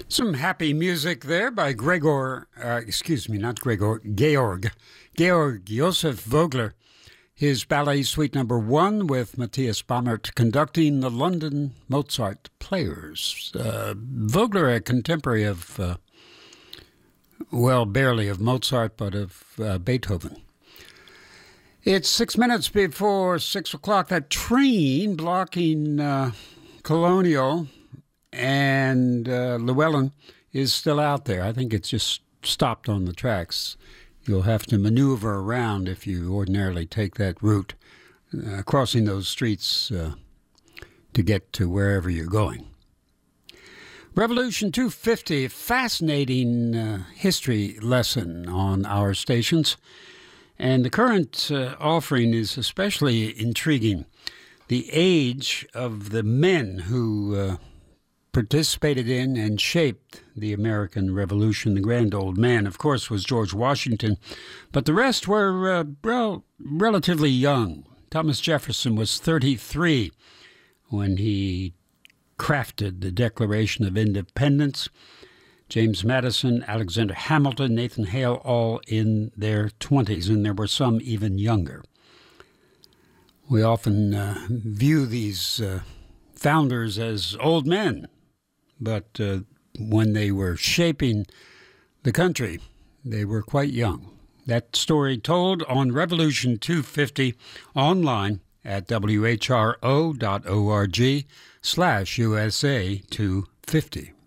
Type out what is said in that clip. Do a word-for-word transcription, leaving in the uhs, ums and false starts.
Some happy music there by Gregor, uh, excuse me, not Gregor, Georg, Georg Josef Vogler. His ballet suite number one with Matthias Bammert conducting the London Mozart Players. Uh, Vogler, a contemporary of, uh, well, barely of Mozart, but of uh, Beethoven. It's six minutes before six o'clock. That train blocking uh, Colonial and uh, Llewellyn is still out there. I think it's just stopped on the tracks. You'll have to maneuver around if you ordinarily take that route, uh, crossing those streets uh, to get to wherever you're going. Revolution two fifty, fascinating uh, history lesson on our stations. And the current uh, offering is especially intriguing. The age of the men who uh, participated in and shaped the American Revolution. The grand old man, of course, was George Washington, but the rest were uh, rel- relatively young. Thomas Jefferson was thirty-three when he crafted the Declaration of Independence. James Madison, Alexander Hamilton, Nathan Hale, all in their twenties, and there were some even younger. We often uh, view these uh, founders as old men, but uh, when they were shaping the country, they were quite young. That story told on Revolution two fifty online at W H R O dot org slash U S A two fifty.